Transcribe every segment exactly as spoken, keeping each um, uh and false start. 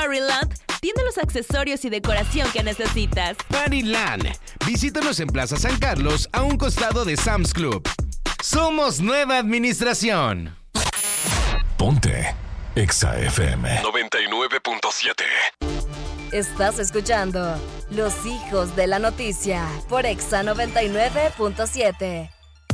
Maryland tiene los accesorios y decoración que necesitas. Maryland. Visítanos en Plaza San Carlos, a un costado de Sam's Club. Somos nueva administración. Ponte Exa F M noventa y nueve punto siete. Estás escuchando Los Hijos de la Noticia por Exa noventa y nueve punto siete.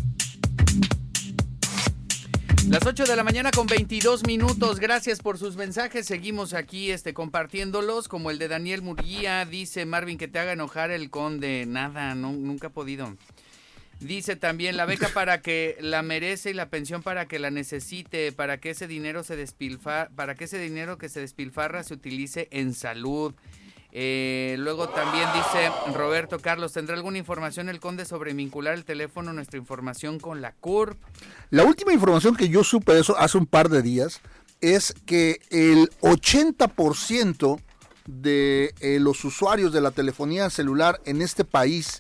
Las ocho de la mañana con veintidós minutos. Gracias por sus mensajes. Seguimos aquí este, compartiéndolos, como el de Daniel Murguía. Dice Marvin que te haga enojar el conde. Nada, no, nunca ha podido. Dice también la beca para que la merece y la pensión para que la necesite, para que ese dinero se despilfa, para que ese dinero que se despilfarra se utilice en salud. Eh, luego también dice Roberto Carlos, ¿tendrá alguna información el conde sobre vincular el teléfono, nuestra información con la C U R P? La última información que yo supe de eso hace un par de días es que el ochenta por ciento de eh, los usuarios de la telefonía celular en este país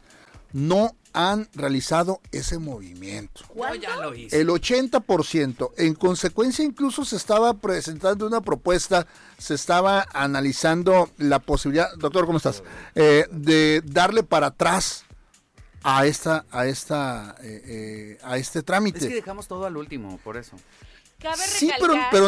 no han realizado ese movimiento. Yo ya lo hice. El ochenta por ciento. En consecuencia, incluso se estaba presentando una propuesta, se estaba analizando la posibilidad, doctor, ¿cómo estás? Eh, de darle para atrás a esta, a esta, eh, eh, a este trámite. Es que dejamos todo al último, por eso. Cabe Sí, recalcar... pero, pero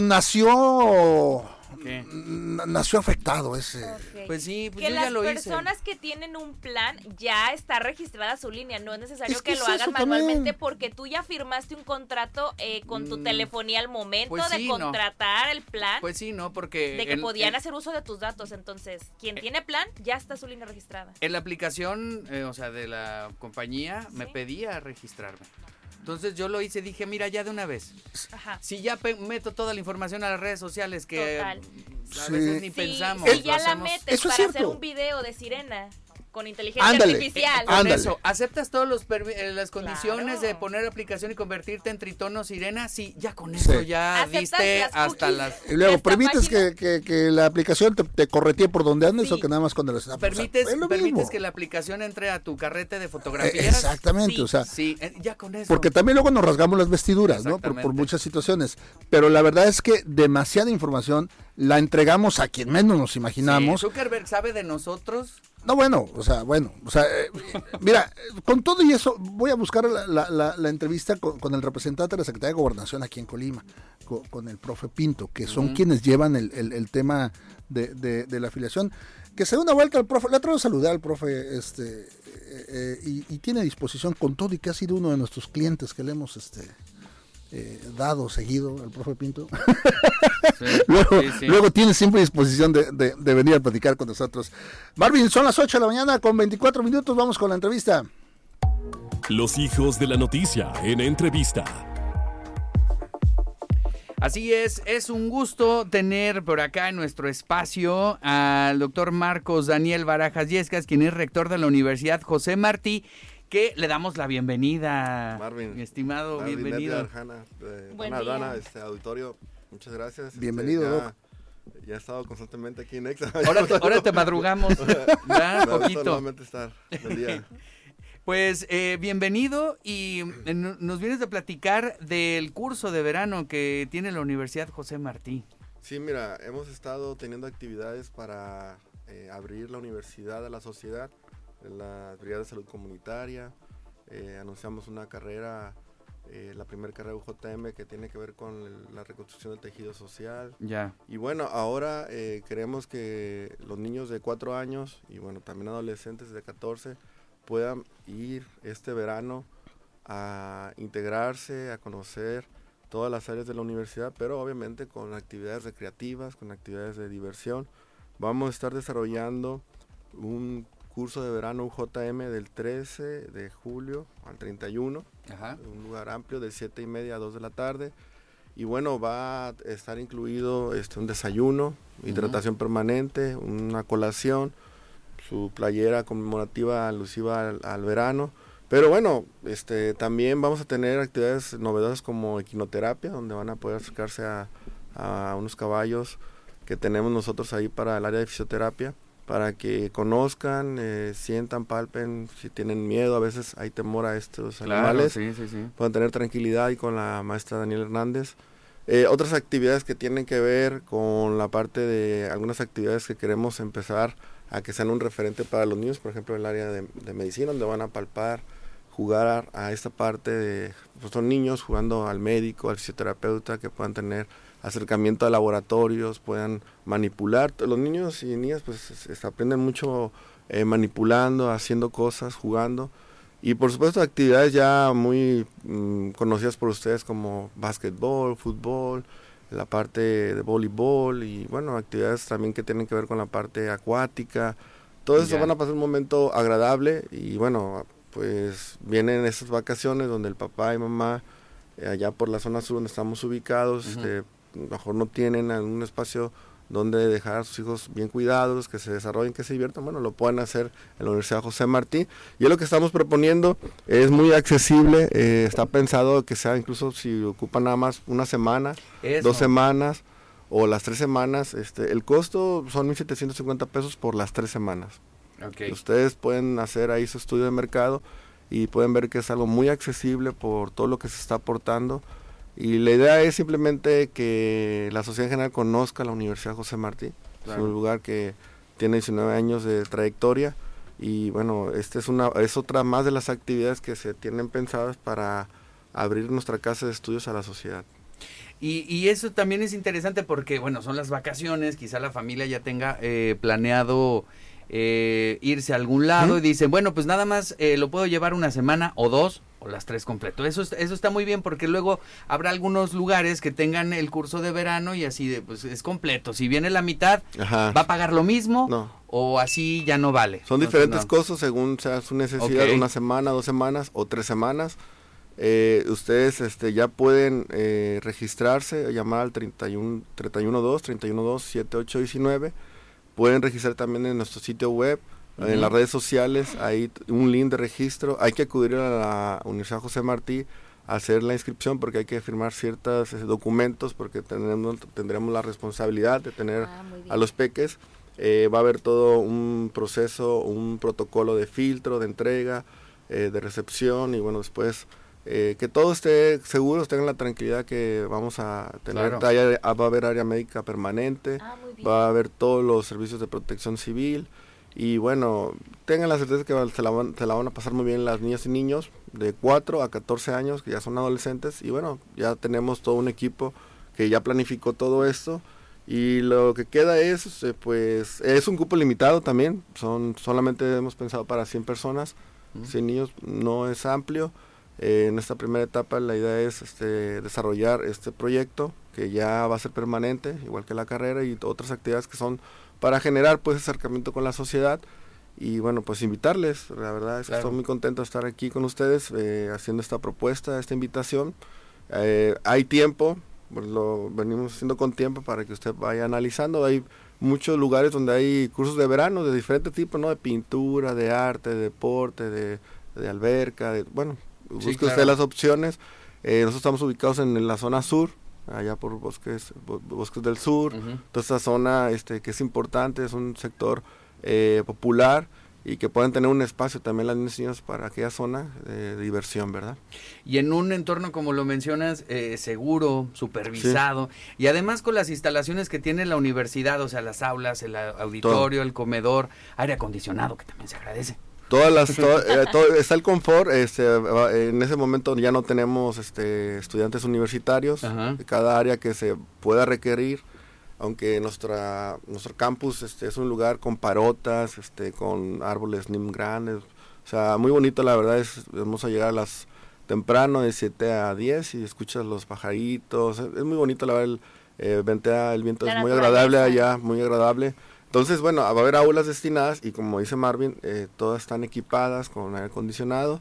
nació, ¿Qué? n- nació afectado ese. Okay. Pues sí, pues que yo las ya lo hice. personas que tienen un plan ya está registrada su línea, no es necesario Es que, que lo es hagan eso manualmente también. porque tú ya firmaste un contrato eh, con tu Mm, telefonía al momento pues de sí, no. contratar el plan, Pues sí, no, porque... de que en- podían en- hacer uso de tus datos, entonces quien tiene plan ya está su línea registrada. En la aplicación, eh, o sea, de la compañía, me Sí. pedía registrarme. Entonces yo lo hice, dije, mira, ya de una vez. Ajá. Si ya pe- meto toda la información a las redes sociales que Total. a Sí. veces ni Sí, pensamos. si lo ya la hacemos- metes Eso es para cierto. hacer un video de sirena con inteligencia Ándale. artificial. Con Ándale. eso, ¿aceptas todas los permi- eh, las condiciones Claro. de poner aplicación y convertirte en tritono sirena? Sí, ya con eso Sí. ya ¿Aceptas diste las hasta cookies? las... Y luego, Esta ¿permites página- que, que, que la aplicación te, te corretee por donde andes Sí. o que nada más cuando lo estás? Permites, es lo permites mismo. que la aplicación entre a tu carrete de Eh, fotografías. Exactamente, Sí. o sea, Sí, eh, ya con eso. porque también luego nos rasgamos las vestiduras, ¿no? Por, por Exactamente. muchas situaciones. Pero la verdad es que demasiada información la entregamos a quien menos nos imaginamos. Sí, Zuckerberg sabe de nosotros. No, bueno, o sea, bueno, o sea, eh, mira, con todo y eso, voy a buscar la, la, la, la entrevista con, con el representante de la Secretaría de Gobernación aquí en Colima, con, con el profe Pinto, que son Ujú. quienes llevan el, el, el tema de, de, de la afiliación. Que se dé una vuelta al profe, le traigo a saludar al profe, este, eh, eh, y, y tiene disposición con todo y que ha sido uno de nuestros clientes que le hemos, este, eh, dado, seguido al profe Pinto. Sí, luego, sí, sí. luego tiene siempre disposición de, de, de venir a platicar con nosotros. Marvin, son las ocho de la mañana con veinticuatro minutos, vamos con la entrevista. Los Hijos de la Noticia en entrevista. Así es, es un gusto tener por acá en nuestro espacio al doctor Marcos Daniel Barajas Yescas, quien es rector de la Universidad José Martí, que le damos la bienvenida. Marvin. Mi estimado, Marvin bienvenido. Edgar, Hanna, de Buen Dana, día. Dana, este auditorio, muchas gracias. Bienvenido, Este, Doc. ya, ya he estado constantemente aquí en Exa. Ahora te, ahora te madrugamos, ya, Me gusta poquito. nuevamente estar. Buen día. Pues eh, bienvenido y eh, no- nos vienes a platicar del curso de verano que tiene la Universidad José Martí. Sí, mira, hemos estado teniendo actividades para eh, abrir la universidad a la sociedad, en la Brigada de Salud Comunitaria. Eh, anunciamos una carrera, eh, la primera carrera U J M que tiene que ver con el- la reconstrucción del tejido social. Ya. Y bueno, ahora eh, queremos que los niños de cuatro años y bueno, también adolescentes de catorce puedan ir este verano a integrarse, a conocer todas las áreas de la universidad, pero obviamente con actividades recreativas, con actividades de diversión. Vamos a estar desarrollando un curso de verano U J M del trece de julio al treinta y uno, Ajá. un lugar amplio de siete y media a dos de la tarde. Y bueno, va a estar incluido este, un desayuno, hidratación permanente, una colación, su playera conmemorativa alusiva al, al verano. Pero bueno, este, también vamos a tener actividades novedosas como equinoterapia, donde van a poder acercarse a, a unos caballos que tenemos nosotros ahí para el área de fisioterapia, para que conozcan, eh, sientan, palpen, si tienen miedo, a veces hay temor a estos Claro, animales, sí, sí, sí. puedan tener tranquilidad, y con la maestra Daniela Hernández Eh, otras actividades que tienen que ver con la parte de algunas actividades que queremos empezar a que sean un referente para los niños, por ejemplo, el área de, de medicina, donde van a palpar, jugar a, a esta parte de, pues son niños jugando al médico, al fisioterapeuta, que puedan tener acercamiento a laboratorios, puedan manipular. Los niños y niñas pues se, se aprenden mucho eh, manipulando, haciendo cosas, jugando. Y por supuesto actividades ya muy mmm, conocidas por ustedes como básquetbol, fútbol, la parte de voleibol y bueno, actividades también que tienen que ver con la parte acuática. Todo eso van a pasar un momento agradable y bueno, pues vienen esas vacaciones donde el papá y mamá eh, allá por la zona sur donde estamos ubicados, uh-huh. este, mejor no tienen algún espacio donde dejar a sus hijos bien cuidados, que se desarrollen, que se diviertan, bueno, lo pueden hacer en la Universidad José Martí. Y es lo que estamos proponiendo, es muy accesible, eh, está pensado que sea incluso si ocupan nada más una semana, Eso. dos semanas o las tres semanas, este, el costo son mil setecientos cincuenta pesos por las tres semanas. Okay. Ustedes pueden hacer ahí su estudio de mercado y pueden ver que es algo muy accesible por todo lo que se está aportando. Y la idea es simplemente que la sociedad en general conozca la Universidad José Martí, claro. Es un lugar que tiene diecinueve años de trayectoria y bueno, esta es una es otra más de las actividades que se tienen pensadas para abrir nuestra casa de estudios a la sociedad. Y, y eso también es interesante porque bueno, son las vacaciones, quizá la familia ya tenga eh, planeado eh, irse a algún lado ¿Mm? y dicen, bueno, pues nada más eh, lo puedo llevar una semana o dos, o las tres completo. Eso, eso está muy bien porque luego habrá algunos lugares que tengan el curso de verano y así de, pues es completo. Si viene la mitad, Ajá. ¿va a pagar lo mismo? No. O así ya no vale. Son Entonces, diferentes no. costos según sea su necesidad, okay. una semana, dos semanas o tres semanas. Eh, ustedes este, ya pueden eh, registrarse, llamar al treinta y uno, treinta y uno dos, treinta y uno dos, setenta y ocho diecinueve. Pueden registrar también en nuestro sitio web. Uh-huh. En las redes sociales hay un link de registro, hay que acudir a la Universidad José Martí a hacer la inscripción porque hay que firmar ciertos eh, documentos porque tendremos, tendremos la responsabilidad de tener ah, a los peques, eh, va a haber todo un proceso, un protocolo de filtro, de entrega, eh, de recepción y bueno, después eh, que todo esté seguro, tengan la tranquilidad que vamos a tener, claro. haya, va a haber área médica permanente, ah, va a haber todos los servicios de protección civil. Y bueno, tengan la certeza que se la, van, se la van a pasar muy bien las niñas y niños de cuatro a catorce años, que ya son adolescentes. Y bueno, ya tenemos todo un equipo que ya planificó todo esto. Y lo que queda es, eh, pues, es un cupo limitado también. Son solamente hemos pensado para cien personas, uh-huh. cien niños, no es amplio. Eh, en esta primera etapa la idea es este, desarrollar este proyecto que ya va a ser permanente, igual que la carrera y otras actividades que son para generar pues acercamiento con la sociedad y bueno, pues invitarles, la verdad es que claro. estoy muy contento de estar aquí con ustedes eh, haciendo esta propuesta, esta invitación. Eh, hay tiempo, pues lo venimos haciendo con tiempo para que usted vaya analizando. Hay muchos lugares donde hay cursos de verano de diferentes tipos, ¿no? De pintura, de arte, de deporte, de, de alberca, de, bueno, sí, busque claro. usted las opciones. Eh, nosotros estamos ubicados en, en la zona sur, allá por Bosques Bosques del Sur, uh-huh. toda esta zona este, que es importante, es un sector eh, popular y que puedan tener un espacio también las niñas y niños para aquella zona de, de diversión, ¿verdad? Y en un entorno, como lo mencionas, eh, seguro, supervisado, sí. y además con las instalaciones que tiene la universidad, o sea, las aulas, el auditorio, Todo. el comedor, aire acondicionado, que también se agradece. Todas las todo, eh, todo, está el confort, este, en ese momento ya no tenemos este, estudiantes universitarios, Ajá. de cada área que se pueda requerir, aunque nuestra nuestro campus este, es un lugar con parotas, este, con árboles nim grandes, o sea, muy bonito la verdad, es, vamos a llegar a las temprano de siete a diez y escuchas los pajaritos, es muy bonito la verdad, el, eh, ventea, el viento la es muy agradable allá, muy agradable. Entonces, bueno, va a haber aulas destinadas y como dice Marvin, eh, todas están equipadas con aire acondicionado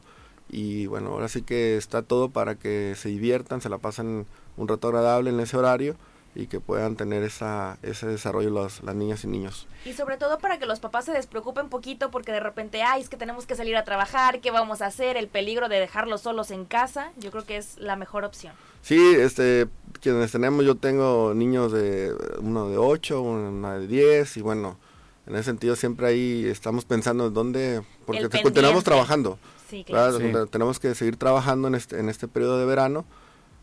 y bueno, ahora sí que está todo para que se diviertan, se la pasen un rato agradable en ese horario y que puedan tener esa ese desarrollo los, las niñas y niños. Y sobre todo para que los papás se despreocupen poquito porque de repente, ay, es que tenemos que salir a trabajar, ¿qué vamos a hacer? El peligro de dejarlos solos en casa, yo creo que es la mejor opción. Sí, este, quienes tenemos, yo tengo niños de, uno de ocho, una de diez y bueno, en ese sentido siempre ahí estamos pensando en dónde, porque continuamos trabajando. Sí, claro. claro sí. Tenemos que seguir trabajando en este, en este periodo de verano.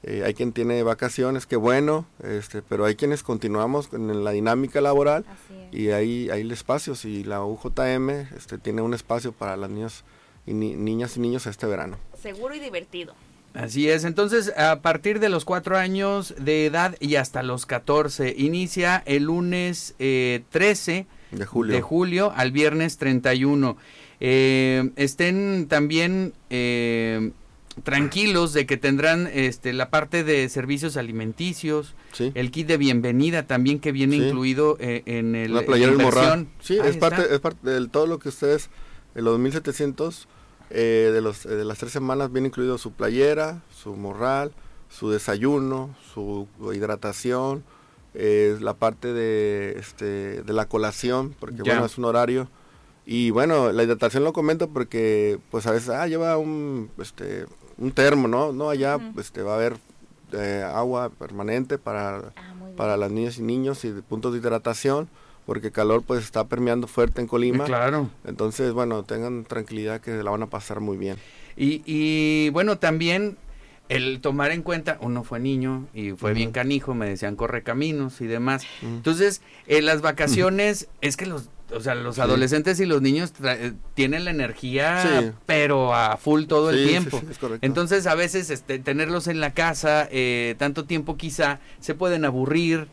Eh, hay quien tiene vacaciones, qué bueno, este, pero hay quienes continuamos en la dinámica laboral y hay, hay espacios y la U J M este, tiene un espacio para las niñas y ni, niñas y niños este verano. Seguro y divertido. Así es, entonces a partir de los cuatro años de edad y hasta los catorce, inicia el lunes eh, trece de julio. de julio al viernes treinta y uno. Eh, estén también... Eh, tranquilos de que tendrán este la parte de servicios alimenticios, sí. el kit de bienvenida también que viene sí. incluido eh, en el la playera del morral. Sí, Ahí es está. parte es parte de todo lo que ustedes en los mil setecientos eh, de los eh, de las tres semanas viene incluido su playera, su morral, su desayuno, su hidratación, eh, la parte de este de la colación, porque ya. bueno, es un horario. Y bueno, la hidratación lo comento porque pues a veces ah lleva un este un termo, ¿no? No, allá uh-huh. este va a haber eh, agua permanente para, ah, para las niñas y niños y puntos de hidratación, porque el calor pues está permeando fuerte en Colima. Claro. Entonces, bueno, tengan tranquilidad que la van a pasar muy bien. Y, y bueno, también el tomar en cuenta, uno fue niño y fue uh-huh. bien canijo, me decían corre caminos y demás. Uh-huh. Entonces, en las vacaciones, uh-huh. es que los O sea, los sí. adolescentes y los niños tra- tienen la energía, sí. pero a full todo sí, el tiempo. Sí, sí, es correcto. Entonces, a veces este, tenerlos en la casa eh, tanto tiempo quizá se pueden aburrir,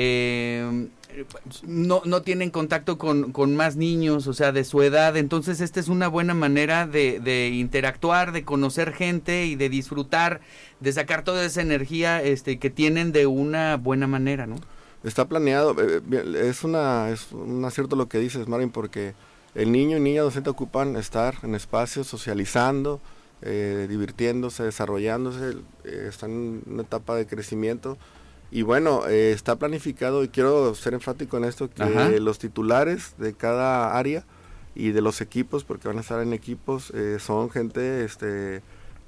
eh, no, no tienen contacto con, con más niños, o sea, de su edad. Entonces, esta es una buena manera de, de interactuar, de conocer gente y de disfrutar, de sacar toda esa energía este, que tienen de una buena manera, ¿no? Está planeado, eh, es una es un acierto lo que dices, Marvin, porque el niño y niña docente ocupan estar en espacios, socializando, eh, divirtiéndose, desarrollándose, eh, están en una etapa de crecimiento y bueno, eh, está planificado y quiero ser enfático en esto, que Ajá. los titulares de cada área y de los equipos, porque van a estar en equipos, eh, son gente este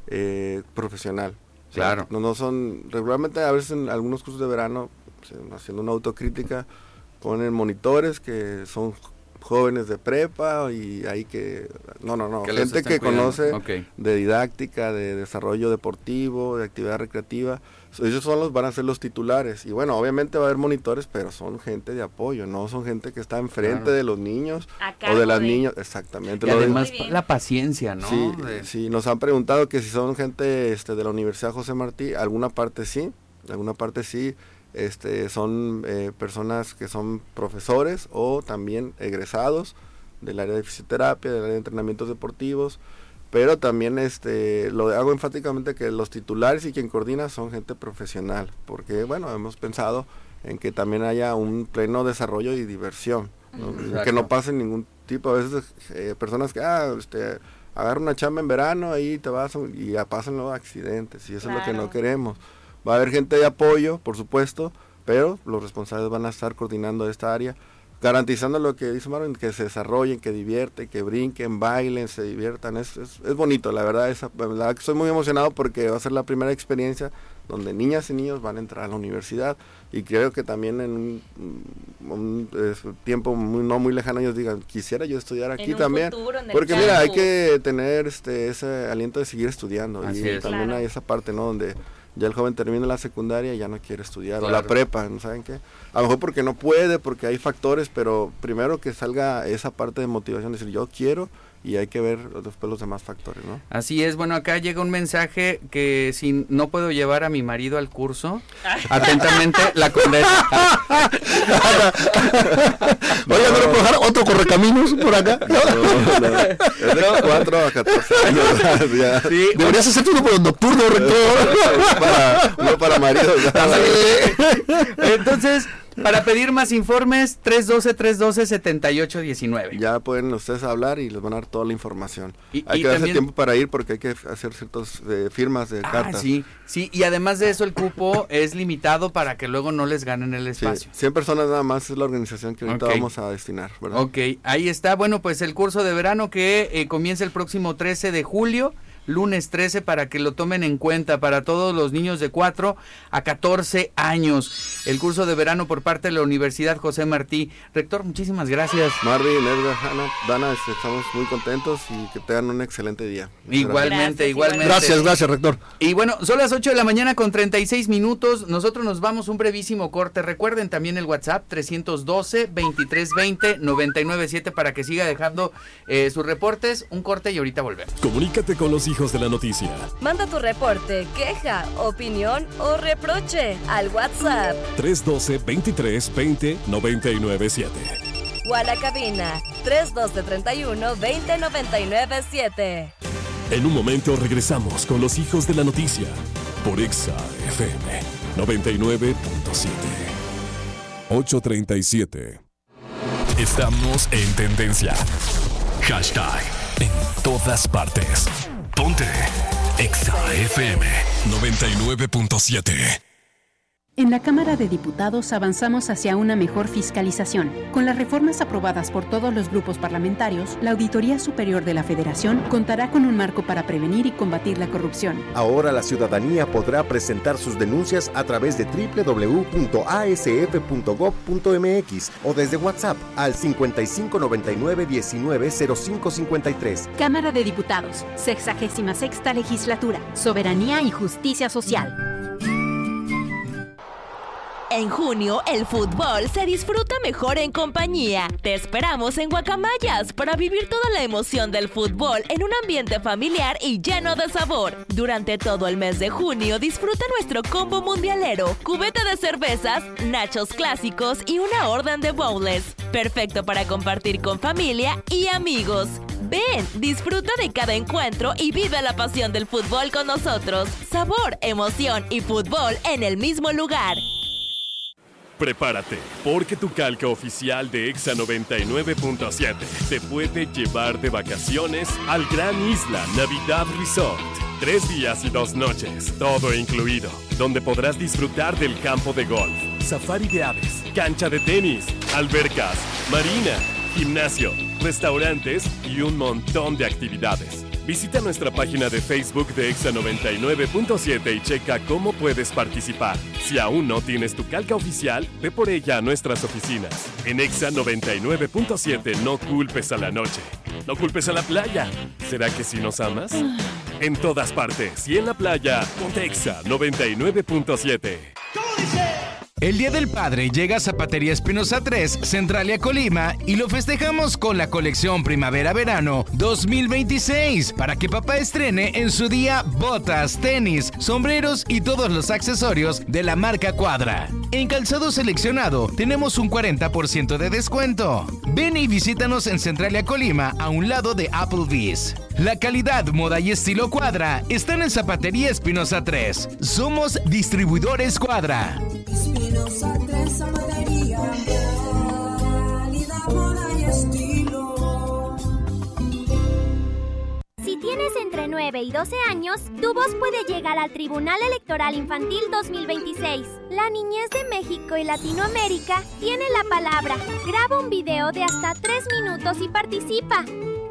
eh, profesional. Claro. O sea, no, no son, regularmente a veces en algunos cursos de verano, haciendo una autocrítica, ponen monitores que son jóvenes de prepa y ahí que no no no que gente que cuidando. conoce okay. de didáctica, de desarrollo deportivo, de actividad recreativa, ellos son los van a ser los titulares y bueno, obviamente va a haber monitores, pero son gente de apoyo, no son gente que está enfrente claro. de los niños o de las de... niñas, exactamente. Y además la paciencia, ¿no? Sí, de... sí, nos han preguntado que si son gente este de la Universidad José Martí, alguna parte sí, alguna parte sí. Este, son eh, personas que son profesores o también egresados del área de fisioterapia, del área de entrenamientos deportivos, pero también este, lo hago enfáticamente que los titulares y quien coordina son gente profesional, porque bueno, hemos pensado en que también haya un pleno desarrollo y diversión, ¿no? Que no pase ningún tipo, a veces eh, personas que, ah, este, agarra una chamba en verano, ahí te vas y ya pasan los accidentes y eso claro. es lo que no queremos. Va a haber gente de apoyo, por supuesto, pero los responsables van a estar coordinando esta área, garantizando lo que dice Marvin, que se desarrollen, que divierten, que brinquen, bailen, se diviertan. Es, es, es bonito, la verdad, es, la verdad que estoy muy emocionado porque va a ser la primera experiencia donde niñas y niños van a entrar a la universidad y creo que también en un, un es, tiempo muy, no muy lejano ellos digan, quisiera yo estudiar aquí también, porque campo. Mira, hay que tener este ese aliento de seguir estudiando. Así y es. También claro. hay esa parte, ¿no? Donde ya el joven termina la secundaria y ya no quiere estudiar, claro. o la prepa, ¿no saben qué? A lo mejor porque no puede, porque hay factores, pero primero que salga esa parte de motivación, decir yo quiero, y hay que ver después los demás factores, ¿no? Así es, bueno, acá llega un mensaje que si no puedo llevar a mi marido al curso, atentamente, la condesa. Oye, ¿no le puedo dejar otro correcaminos por acá? No, no, no. Es de cuatro a catorce años. Ya. Sí, deberías hacer uno por nocturno, rector. Para, no para marido. Entonces, para pedir más informes, tres uno dos, tres uno dos, siete ocho uno nueve. Ya pueden ustedes hablar y les van a dar toda la información. Y, hay y que darse también... tiempo para ir porque hay que hacer ciertas eh, firmas de ah, cartas. Sí, sí, y además de eso el cupo es limitado para que luego no les ganen el espacio. Sí, cien personas nada más es la organización que ahorita okay. vamos a destinar, ¿verdad? Ok, ahí está. Bueno, pues el curso de verano que eh, comienza el próximo trece de julio. lunes trece, para que lo tomen en cuenta para todos los niños de cuatro a catorce años. El curso de verano por parte de la Universidad José Martí. Rector, muchísimas gracias. Marvin, Edgar, Ana, Dana, estamos muy contentos y que tengan un excelente día. Muchas igualmente, gracias, igualmente. Gracias, gracias, rector. Y bueno, son las ocho de la mañana con treinta y seis minutos. Nosotros nos vamos un brevísimo corte. Recuerden también el WhatsApp trescientos doce, veintitrés veinte, noventa y nueve siete para que siga dejando eh, sus reportes. Un corte y ahorita volvemos. Comunícate con los hijos de la noticia. Manda tu reporte, queja, opinión o reproche al WhatsApp tres doce, veintitrés veinte, noventa y nueve siete. o a la cabina tres doce, treinta y uno, veinte, noventa y nueve siete. En un momento regresamos con los hijos de la noticia por Exa F M noventa y nueve punto siete. ocho treinta y siete. Estamos en tendencia. Hashtag en todas partes. Ponte Exa F M noventa y nueve punto siete. En la Cámara de Diputados avanzamos hacia una mejor fiscalización. Con las reformas aprobadas por todos los grupos parlamentarios, la Auditoría Superior de la Federación contará con un marco para prevenir y combatir la corrupción. Ahora la ciudadanía podrá presentar sus denuncias a través de doble u doble u doble u punto a s f punto gob punto m x o desde WhatsApp al cincuenta y cinco noventa y nueve diecinueve cero cinco cincuenta y tres. Cámara de Diputados, sexagésima sexta Legislatura, Soberanía y Justicia Social. En junio, el fútbol se disfruta mejor en compañía. Te esperamos en Guacamayas para vivir toda la emoción del fútbol en un ambiente familiar y lleno de sabor. Durante todo el mes de junio, disfruta nuestro combo mundialero, cubeta de cervezas, nachos clásicos y una orden de bowls. Perfecto para compartir con familia y amigos. Ven, disfruta de cada encuentro y vive la pasión del fútbol con nosotros. Sabor, emoción y fútbol en el mismo lugar. Prepárate, porque tu calca oficial de Exa noventa y nueve punto siete te puede llevar de vacaciones al Gran Isla Navidad Resort. Tres días y dos noches, todo incluido, donde podrás disfrutar del campo de golf, safari de aves, cancha de tenis, albercas, marina, gimnasio, restaurantes y un montón de actividades. Visita nuestra página de Facebook de Exa noventa y nueve punto siete y checa cómo puedes participar. Si aún no tienes tu calca oficial, ve por ella a nuestras oficinas. En Exa noventa y nueve punto siete no culpes a la noche. No culpes a la playa. ¿Será que sí nos amas? En todas partes y en la playa, ponte Exa noventa y nueve punto siete. El Día del Padre llega a Zapatería Espinosa tres, Centralia, Colima, y lo festejamos con la colección Primavera-Verano dos mil veintiséis, para que papá estrene en su día botas, tenis, sombreros y todos los accesorios de la marca Cuadra. En calzado seleccionado tenemos un cuarenta por ciento de descuento. Ven y visítanos en Centralia, Colima, a un lado de Applebee's. La calidad, moda y estilo Cuadra están en Zapatería Espinosa tres. Somos distribuidores Cuadra. Espinosa tres, zapatería, calidad, moda y estilo. Si tienes entre nueve y doce años, tu voz puede llegar al Tribunal Electoral Infantil dos mil veintiséis. La niñez de México y Latinoamérica tiene la palabra. Graba un video de hasta tres minutos y participa.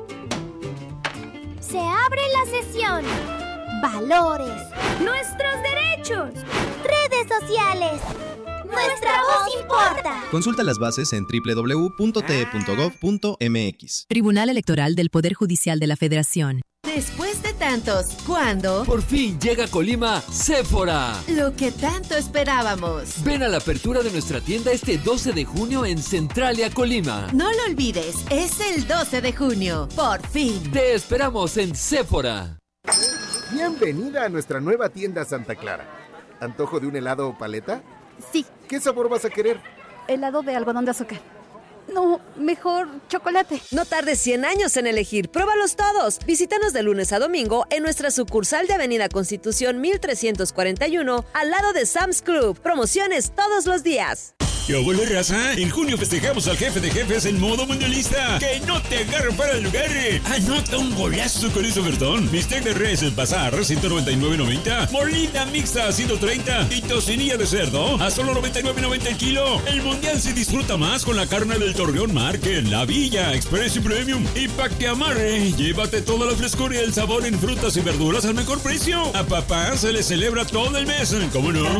Se abre la sesión. Valores. Nuestros derechos. Redes sociales. Nuestra voz importa. Consulta las bases en doble u doble u doble u punto t e punto gob punto m x. Tribunal Electoral del Poder Judicial de la Federación. Después de tantos, ¿cuándo? Por fin llega a Colima Sephora. Lo que tanto esperábamos. Ven a la apertura de nuestra tienda este doce de junio en Centralia, Colima. No lo olvides, es el doce de junio. Por fin. Te esperamos en Sephora. Bienvenida a nuestra nueva tienda Santa Clara. ¿Antojo de un helado o paleta? Sí. ¿Qué sabor vas a querer? Helado de algodón de azúcar. No, mejor chocolate. No tardes cien años en elegir. Pruébalos todos. Visítanos de lunes a domingo en nuestra sucursal de Avenida Constitución mil trescientos cuarenta y uno, al lado de Sam's Club. Promociones todos los días. ¿Qué hubo, raza? En junio festejamos al jefe de jefes en modo mundialista. ¡Que no te agarre para el lugar! ¡Anota un golazo con ese ofertón! Bistec de res el bazar, ciento noventa y nueve noventa. Molida mixta, ciento treinta. Y tocinilla de cerdo, a solo noventa y nueve noventa el kilo. El mundial se disfruta más con la carne del Torreón Market, La Villa, Express y Premium. Y pa' que amarre, llévate toda la frescura y el sabor en frutas y verduras al mejor precio. A papá se le celebra todo el mes, ¿cómo no?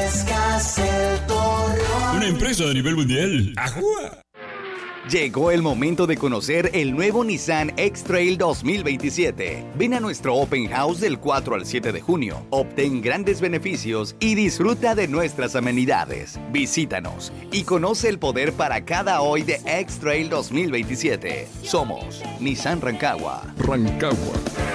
Una empresa a nivel mundial. ¡Ajúa! Llegó el momento de conocer el nuevo Nissan X-Trail dos mil veintisiete. Ven a nuestro Open House del cuatro al siete de junio. Obtén grandes beneficios y disfruta de nuestras amenidades. Visítanos y conoce el poder para cada hoy de X-Trail dos mil veintisiete. Somos Nissan Rancagua. Rancagua.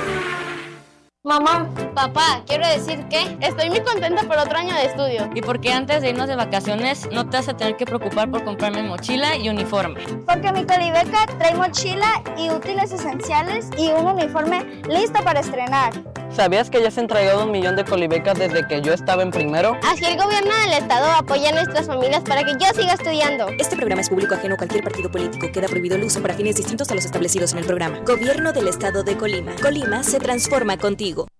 Mamá, papá, quiero decir que estoy muy contenta por otro año de estudio. Y porque antes de irnos de vacaciones no te vas a tener que preocupar por comprarme mochila y uniforme. Porque mi Colibeca trae mochila y útiles esenciales y un uniforme listo para estrenar. ¿Sabías que ya se han entregado un millón de Colibecas desde que yo estaba en primero? Así el gobierno del estado apoya a nuestras familias para que yo siga estudiando. Este programa es público ajeno a cualquier partido político. Queda prohibido el uso para fines distintos a los establecidos en el programa. Gobierno del estado de Colima. Colima se transforma contigo.